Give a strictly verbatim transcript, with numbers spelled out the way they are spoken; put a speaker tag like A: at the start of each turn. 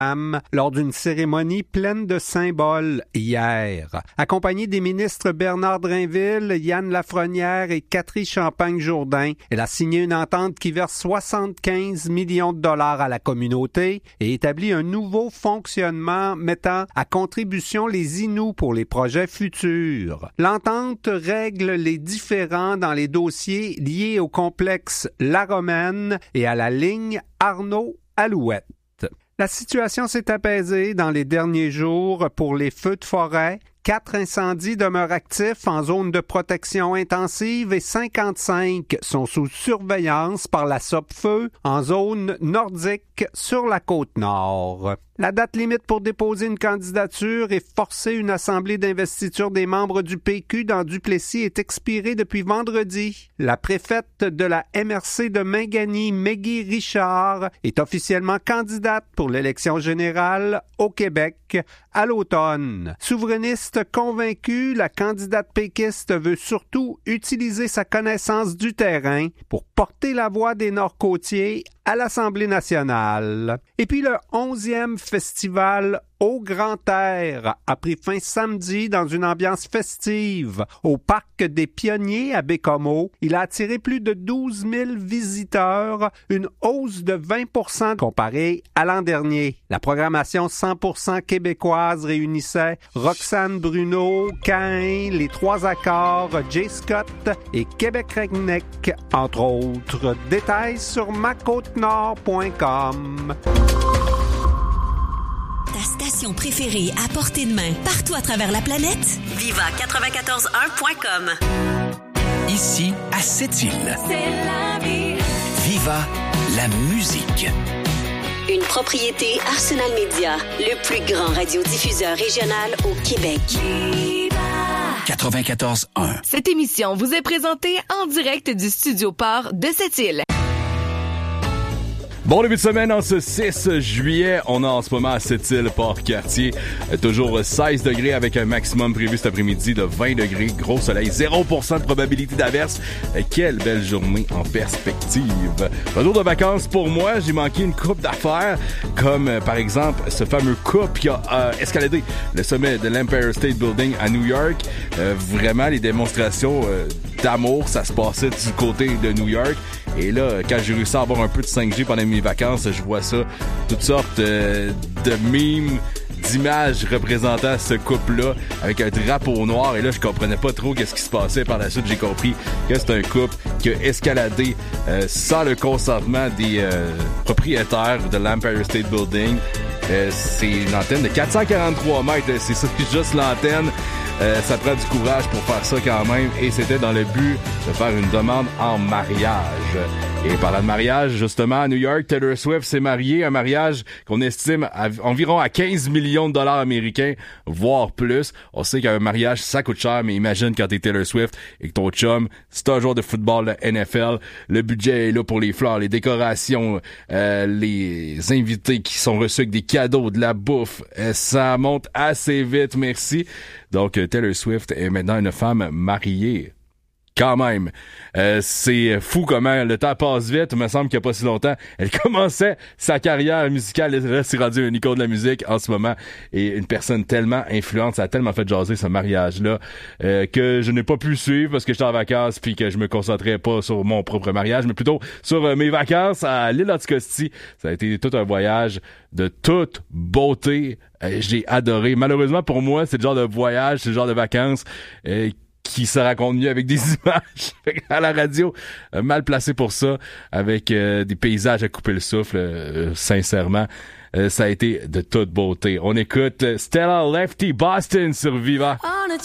A: lors d'une cérémonie pleine de symboles hier. Accompagnée des ministres Bernard Drinville, Yann Lafrenière et Catherine Champagne-Jourdain, elle a signé une entente qui verse soixante-quinze millions de dollars à la communauté et établit un nouveau fonctionnement mettant à contribution les Inuits pour les projets futurs. L'entente règle les différends dans les dossiers liés au complexe La Romaine et à la ligne Arnaud-Alouette. La situation s'est apaisée dans les derniers jours pour les feux de forêt. Quatre incendies demeurent actifs en zone de protection intensive et cinquante-cinq sont sous surveillance par la Sopfeu en zone nordique sur la côte nord. La date limite pour déposer une candidature et forcer une assemblée d'investiture des membres du P Q dans Duplessis est expirée depuis vendredi. La préfète de la M R C de Mingani, Meggy Richard, est officiellement candidate pour l'élection générale au Québec à l'automne. Souverainiste convaincue, la candidate péquiste veut surtout utiliser sa connaissance du terrain pour porter la voix des Nord-Côtiers à l'Assemblée nationale. Et puis le onzième festival Au Grand Air a pris fin samedi dans une ambiance festive au Parc des Pionniers à Bécomo. Il a attiré plus de douze mille visiteurs, une hausse de vingt pour cent comparée à l'an dernier. La programmation cent pour cent québécoise réunissait Roxane Bruno, Cain, Les Trois Accords, Jay Scott et Québec Redneck, entre autres. Détails sur ma côte nord point com.
B: Ta station préférée à portée de main, partout à travers la planète? Viva quatre-vingt-quatorze un point com.
C: Ici, à Sept-Îles.
B: C'est la vie.
C: Viva la musique.
B: Une propriété Arsenal Media, le plus grand radiodiffuseur régional au Québec. Viva
C: quatre-vingt-quatorze un.
D: Cette émission vous est présentée en direct du Studio Port de Sept-Îles.
E: Bon début de semaine en ce six juillet. On a en ce moment à Sept-Îles, Port-Cartier, toujours seize degrés avec un maximum prévu cet après-midi de vingt degrés. Gros soleil, zéro pour cent de probabilité d'averse. Quelle belle journée en perspective. Retour de vacances pour moi. J'ai manqué une coupe d'affaires, comme euh, par exemple ce fameux couple qui a euh, escaladé le sommet de l'Empire State Building à New York. Euh, vraiment, les démonstrations euh, d'amour, ça se passait du côté de New York. Et là, quand j'ai réussi à avoir un peu de cinq G pendant mes vacances, je vois ça, toutes sortes euh, de mimes, d'images représentant ce couple-là avec un drapeau noir. Et là, je comprenais pas trop qu'est-ce qui se passait. Par la suite, j'ai compris que c'est un couple qui a escaladé euh, sans le consentement des euh, propriétaires de l'Empire State Building. Euh, c'est une antenne de quatre cent quarante-trois mètres. C'est ça, juste l'antenne. Euh, ça prend du courage pour faire ça quand même, et c'était dans le but de faire une demande en mariage. Et parlant de mariage, justement, à New York, Taylor Swift s'est mariée, un mariage qu'on estime à environ à quinze millions de dollars américains, voire plus. On sait qu'un mariage, ça coûte cher, mais imagine quand t'es Taylor Swift et que ton chum, c'est un joueur de football de N F L, le budget est là pour les fleurs, les décorations, euh, les invités qui sont reçus avec des cadeaux, de la bouffe, euh, ça monte assez vite, merci. Donc, Taylor Swift est maintenant une femme mariée. Quand même. Euh, c'est fou comment le temps passe vite. Il me semble qu'il n'y a pas si longtemps, elle commençait sa carrière musicale. Là, c'est rendu un icône de la musique en ce moment. Et une personne tellement influente, ça a tellement fait jaser ce mariage-là euh, que je n'ai pas pu suivre parce que j'étais en vacances puis que je me concentrais pas sur mon propre mariage, mais plutôt sur euh, mes vacances à l'île Anticosti. Ça a été tout un voyage de toute beauté. Euh, j'ai adoré. Malheureusement pour moi, c'est le genre de voyage, c'est le genre de vacances euh, qui se raconte mieux avec des images à la radio, euh, mal placé pour ça, avec euh, des paysages à couper le souffle, euh, sincèrement. Euh, ça a été de toute beauté. On écoute Stella Lefty Boston sur Viva.